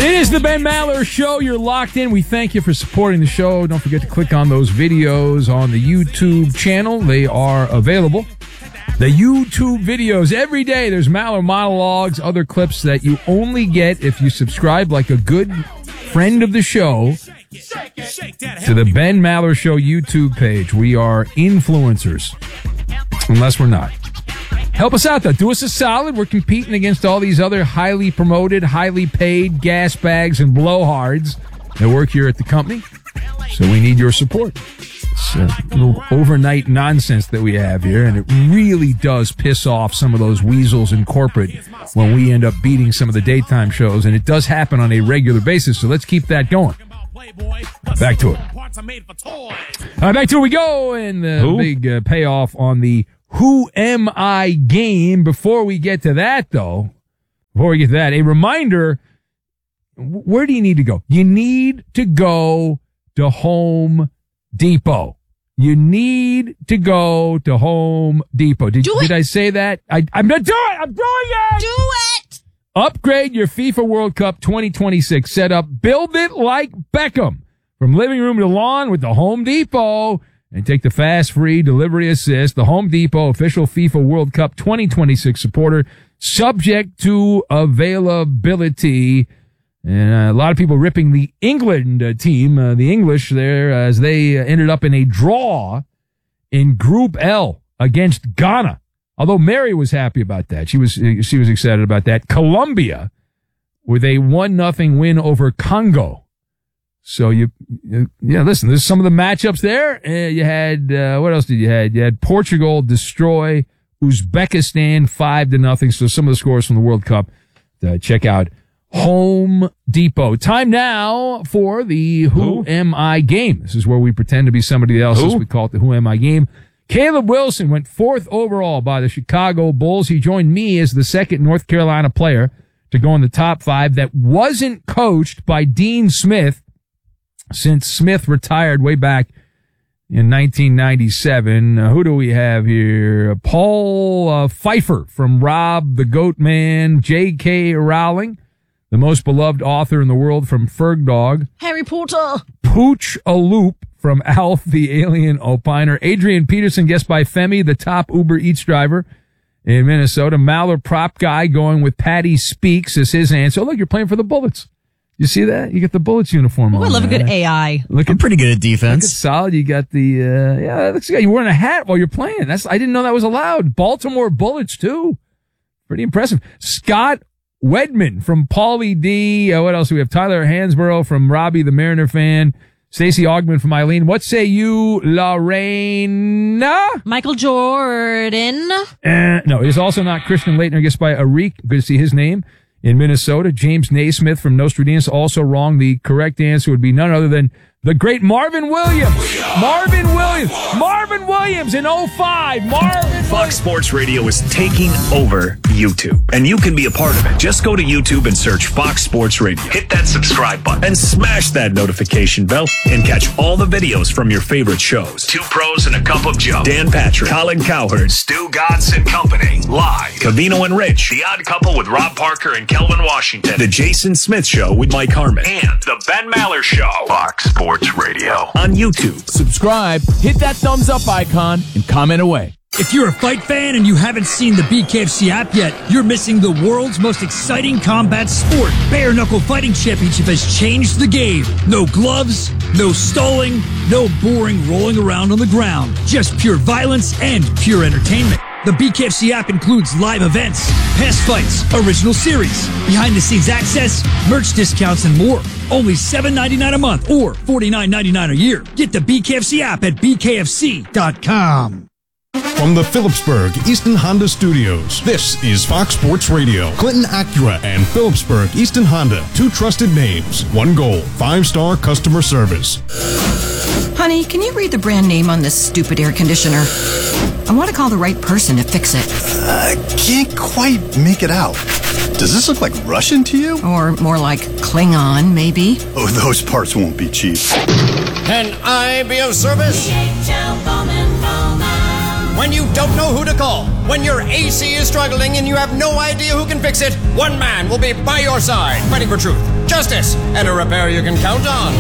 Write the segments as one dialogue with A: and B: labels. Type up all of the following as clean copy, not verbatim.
A: It is the Ben Maller Show. You're locked in. We thank you for supporting the show. Don't forget to click on those videos on the YouTube channel. They are available. The YouTube videos. Every day there's Maller monologues, other clips that you only get if you subscribe like a good friend of the show to the Ben Maller Show YouTube page. We are influencers. Unless we're not. Help us out, though. Do us a solid. We're competing against all these other highly promoted, highly paid gas bags and blowhards that work here at the company. So we need your support. It's a little overnight nonsense that we have here, and it really does piss off some of those weasels in corporate when we end up beating some of the daytime shows, and it does happen on a regular basis, so let's keep that going. Back to it. All right, back to it we go, and the big payoff on the Who Am I game. Before we get to that, a reminder, where do you need to go? You need to go to Home Depot. You need to go to Home Depot. Did I say that? I'm going to do it! I'm doing it!
B: Do it!
A: Upgrade your FIFA World Cup 2026 setup. Build it like Beckham. From living room to lawn with the Home Depot. And take the fast, free delivery assist. The Home Depot official FIFA World Cup 2026 supporter, subject to availability. And a lot of people ripping the England team, the English there, as they ended up in a draw in Group L against Ghana. Although Mary was happy about that. She was excited about that. Colombia with a 1-0 win over Congo. So listen, there's some of the matchups there. You had, what else did you have? You had Portugal destroy Uzbekistan 5-0. So some of the scores from the World Cup. Check out Home Depot. Time now for the Who Am I game. This is where we pretend to be somebody else. We call it the Who Am I game. Caleb Wilson went 4th overall by the Chicago Bulls. He joined me as the second North Carolina player to go in the top 5 that wasn't coached by Dean Smith, since Smith retired way back in 1997. Who do we have here? Paul Pfeiffer from Rob the Goat Man, J.K. Rowling, the most beloved author in the world from Ferg Dog.
B: Harry Potter.
A: Pooch Aloop from Alf the Alien Opiner. Adrian Peterson, guessed by Femi, the top Uber Eats driver in Minnesota. Maller prop guy going with Patty Speaks as his answer. Oh, look, you're playing for the Bullets. You see that? You get the Bullets uniform on.
B: I love a good AI.
C: I'm pretty good at defense.
A: Solid. You got the, it looks like you're wearing a hat while you're playing. I didn't know that was allowed. Baltimore Bullets, too. Pretty impressive. Scott Wedman from Paulie D. What else do we have? Tyler Hansborough from Robbie the Mariner fan. Stacey Augman from Eileen. What say you, Lorena?
B: Michael Jordan.
A: No, it is also not Christian Leitner, guessed by Arik. Good to see his name. In Minnesota, James Naismith from Nostradamus, also wrong. The correct answer would be none other than the great Marvin Williams. Marvin Williams in 05.
D: Fox Sports Radio is taking over YouTube, and you can be a part of it. Just go to YouTube and search Fox Sports Radio. Hit that subscribe button and smash that notification bell and catch all the videos from your favorite shows. Two Pros and a Cup of Joe. Dan Patrick, Colin Cowherd, Stu Godson and Company. Live. Cavino and Rich. The Odd Couple with Rob Parker and Kelvin Washington. The Jason Smith Show with Mike Harmon. And the Ben Maller Show. Fox Sports Radio on YouTube.
E: Subscribe, hit that thumbs up icon, and comment away.
F: If you're a fight fan and you haven't seen the BKFC app yet, you're missing the world's most exciting combat sport. Bare Knuckle Fighting Championship has changed the game. No gloves, no stalling, no boring rolling around on the ground. Just pure violence and pure entertainment. The BKFC app includes live events, past fights, original series, behind-the-scenes access, merch discounts, and more. Only $7.99 a month or $49.99 a year. Get the BKFC app at bkfc.com.
G: From the Phillipsburg Easton Honda Studios, this is Fox Sports Radio. Clinton Acura and Phillipsburg Easton Honda, two trusted names, one goal, 5-star customer service.
H: Honey, can you read the brand name on this stupid air conditioner? I want to call the right person to fix it.
I: Can't quite make it out. Does this look like Russian to you?
H: Or more like Klingon, maybe?
I: Oh, those parts won't be cheap.
J: Can I be of service? When you don't know who to call,
C: When your AC is struggling and you have no idea who can fix it, one man will be by your side, fighting for truth, justice, and a repair you can count on.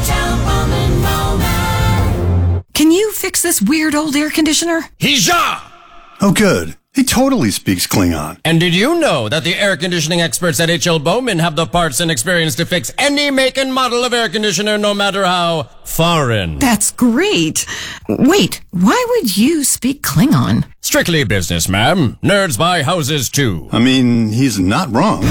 H: Can you fix this weird old air conditioner?
C: Hija!
I: Oh, good. He totally speaks Klingon.
C: And did you know that the air conditioning experts at H.L. Bowman have the parts and experience to fix any make and model of air conditioner, no matter how foreign?
H: That's great. Wait, why would you speak Klingon?
C: Strictly business, ma'am. Nerds buy houses, too.
I: I mean, he's not wrong.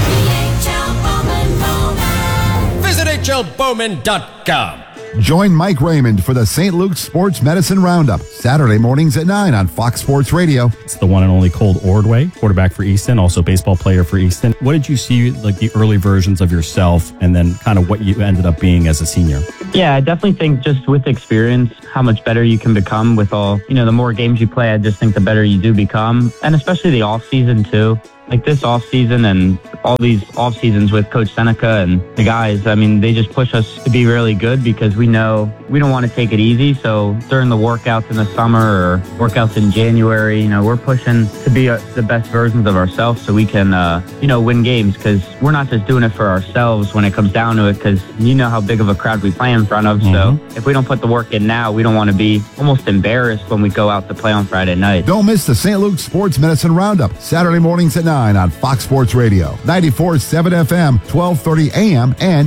C: Visit hlbowman.com.
J: Join Mike Raymond for the St. Luke's Sports Medicine Roundup, Saturday mornings at 9 on Fox Sports Radio.
K: It's the one and only Colt Ordway, quarterback for Easton, also baseball player for Easton. What did you see, like the early versions of yourself, and then kind of what you ended up being as a senior?
L: Yeah, I definitely think just with experience, how much better you can become with all, the more games you play, I just think the better you do become. And especially the off season too. Like this off season and all these off seasons with Coach Seneca and the guys, I mean, they just push us to be really good because we know we don't want to take it easy. So during the workouts in the summer or workouts in January, we're pushing to be the best versions of ourselves so we can, win games, because we're not just doing it for ourselves when it comes down to it, because you know how big of a crowd we play in front of. So if we don't put the work in now, we don't want to be almost embarrassed when we go out to play on Friday night.
J: Don't miss the St. Luke's Sports Medicine Roundup, Saturday mornings at 9 on Fox Sports Radio, 94.7 FM, 1230 AM, and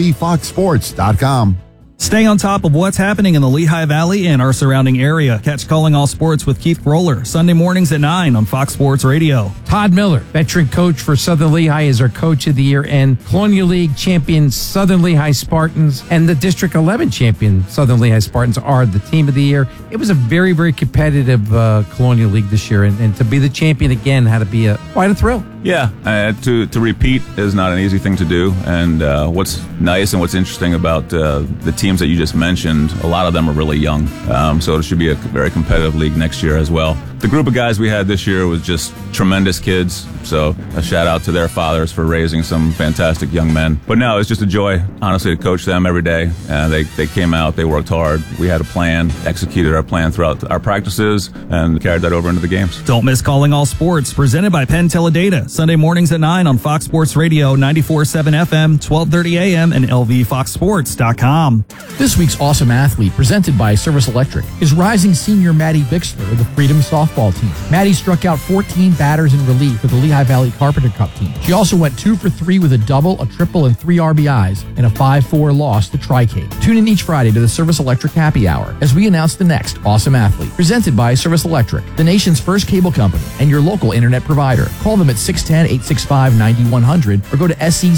J: lvfoxsports.com.
M: Stay on top of what's happening in the Lehigh Valley and our surrounding area. Catch Calling All Sports with Keith Roller, Sunday mornings at 9 on Fox Sports Radio.
N: Todd Miller, veteran coach for Southern Lehigh, is our coach of the year, and Colonial League champion Southern Lehigh Spartans and the District 11 champion Southern Lehigh Spartans are the team of the year. It was a very, very competitive Colonial League this year, and to be the champion again had to be quite a thrill.
O: Yeah, to repeat is not an easy thing to do, and what's nice and what's interesting about the teams that you just mentioned, a lot of them are really young, so it should be a very competitive league next year as well. The group of guys we had this year was just tremendous kids, so a shout out to their fathers for raising some fantastic young men. But no, it's just a joy, honestly, to coach them every day. They came out, they worked hard, we had a plan, executed our plan throughout our practices, and carried that over into the games.
M: Don't miss Calling All Sports, presented by Penn Teledata, Sunday mornings at 9 on Fox Sports Radio, 94.7 FM, 1230 AM, and lvfoxsports.com.
P: This week's Awesome Athlete, presented by Service Electric, is rising senior Maddie Bixler of the Freedom softball team. Maddie struck out 14 batters in relief for the Lehigh Valley Carpenter Cup team. She also went 2 for 3 with a double, a triple, and 3 RBIs in a 5-4 loss to Tri-Cape. Tune in each Friday to the Service Electric Happy Hour as we announce the next Awesome Athlete, presented by Service Electric, the nation's first cable company and your local internet provider. Call them at 610-865-9100 or go to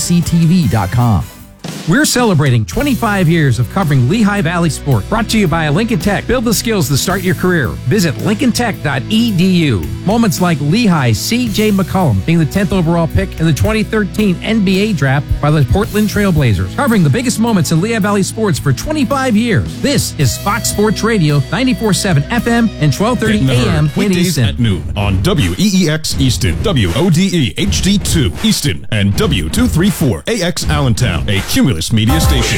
P: SECTV.com.
N: We're celebrating 25 years of covering Lehigh Valley sport. Brought to you by Lincoln Tech. Build the skills to start your career. Visit lincolntech.edu. Moments like Lehigh's C.J. McCollum being the 10th overall pick in the 2013 NBA draft by the Portland Trail Blazers. Covering the biggest moments in Lehigh Valley sports for 25 years. This is Fox Sports Radio, 94.7 FM and 1230 AM in Easton.
G: At noon on WEEX Easton, WODE HD2 Easton, and W234AX Allentown, a Cumulus Media station.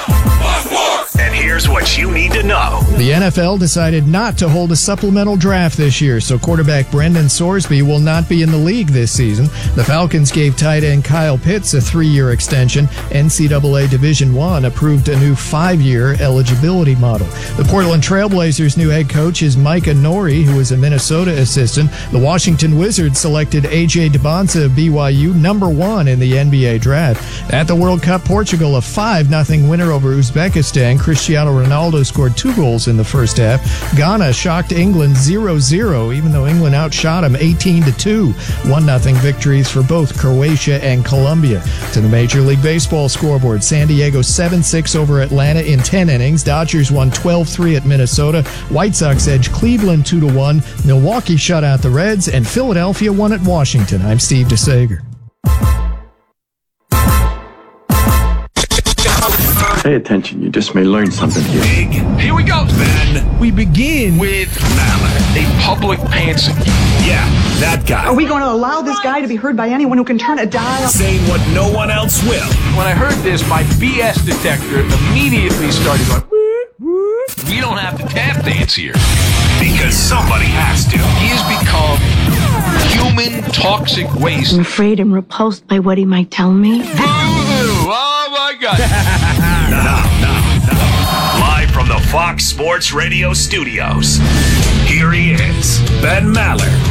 D: And here's what you need to know.
Q: The NFL decided not to hold a supplemental draft this year, so quarterback Brendan Sorsby will not be in the league this season. The Falcons gave tight end Kyle Pitts a 3-year extension. NCAA Division I approved a new 5-year eligibility model. The Portland Trail Blazers' new head coach is Micah Nori, who is a Minnesota assistant. The Washington Wizards selected A.J. Debonsa of BYU #1 in the NBA draft. At the World Cup, Portugal, a 5-0 winner over Uzbekistan. Cristiano Ronaldo scored 2 goals in the first half. Ghana shocked England 0-0, even though England outshot them 18-2. 1-0 victories for both Croatia and Colombia. To the Major League Baseball scoreboard, San Diego 7-6 over Atlanta in 10 innings. Dodgers won 12-3 at Minnesota. White Sox edged Cleveland 2-1. Milwaukee shut out the Reds, and Philadelphia won at Washington. I'm Steve DeSager.
R: Pay attention, you just may learn something here.
S: Here we go, Ben. We begin with Mallet, a public pantsing.
D: Yeah, that guy.
T: Are we going to allow this guy to be heard by anyone who can turn a dial?
D: Saying what no one else will.
S: When I heard this, my BS detector immediately started going, we don't have to tap dance here.
D: Because somebody has to.
S: He has become human toxic waste.
U: I'm afraid I'm repulsed by what he might tell me.
S: Boo-hoo! Oh, my God.
D: Now. Live from the Fox Sports Radio studios, here he is, Ben Maller.